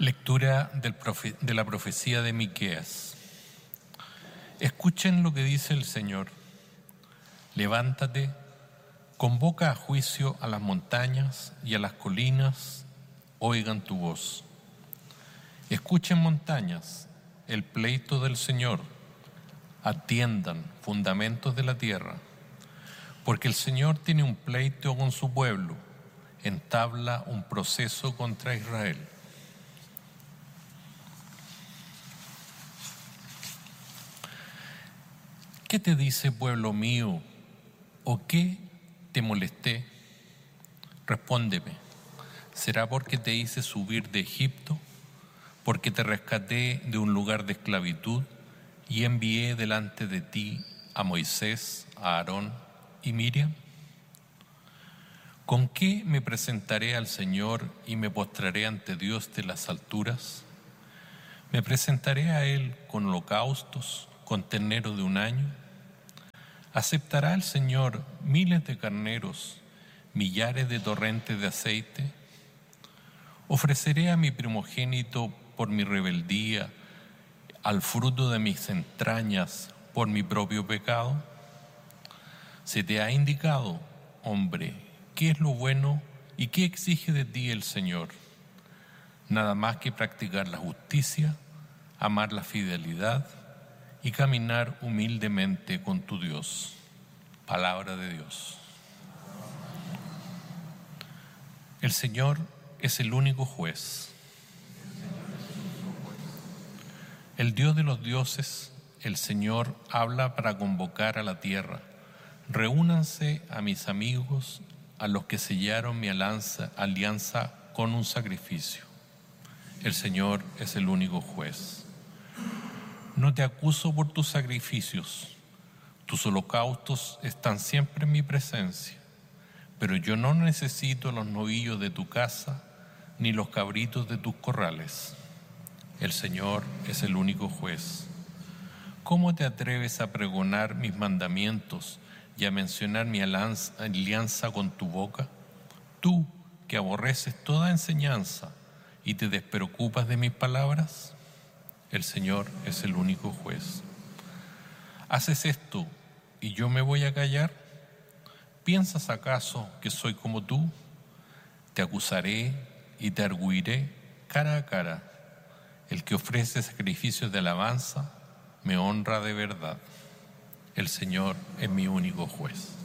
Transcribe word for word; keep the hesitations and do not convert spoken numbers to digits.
Lectura del profe- de la profecía de Miqueas. Escuchen lo que dice el Señor. Levántate, convoca a juicio a las montañas y a las colinas, oigan tu voz. Escuchen montañas, el pleito del Señor, atiendan fundamentos de la tierra, porque el Señor tiene un pleito con su pueblo, entabla un proceso contra Israel. ¿Qué te dice, pueblo mío? ¿O qué te molesté? Respóndeme. ¿Será porque te hice subir de Egipto? ¿Porque te rescaté de un lugar de esclavitud y envié delante de ti a Moisés, a Aarón y Miriam? ¿Con qué me presentaré al Señor y me postraré ante Dios de las alturas? ¿Me presentaré a Él con holocaustos, con ternero de un año? ¿Aceptará el Señor miles de carneros, millares de torrentes de aceite? ¿Ofreceré a mi primogénito por mi rebeldía, al fruto de mis entrañas por mi propio pecado? Se te ha indicado, hombre, qué es lo bueno y qué exige de ti el Señor. Nada más que practicar la justicia, amar la fidelidad y caminar humildemente con tu Dios. Palabra de Dios. El Señor es el único juez. El Dios de los dioses, el Señor, habla para convocar a la tierra. Reúnanse a mis amigos, a los que sellaron mi alianza, alianza con un sacrificio. El Señor es el único juez. No te acuso por tus sacrificios, tus holocaustos están siempre en mi presencia, pero yo no necesito los novillos de tu casa, ni los cabritos de tus corrales. El Señor es el único juez. ¿Cómo te atreves a pregonar mis mandamientos y a mencionar mi alianza con tu boca? Tú, que aborreces toda enseñanza y te despreocupas de mis palabras. El Señor es el único juez. ¿Haces esto y yo me voy a callar? ¿Piensas acaso que soy como tú? Te acusaré y te arguiré cara a cara. El que ofrece sacrificios de alabanza me honra de verdad. El Señor es mi único juez.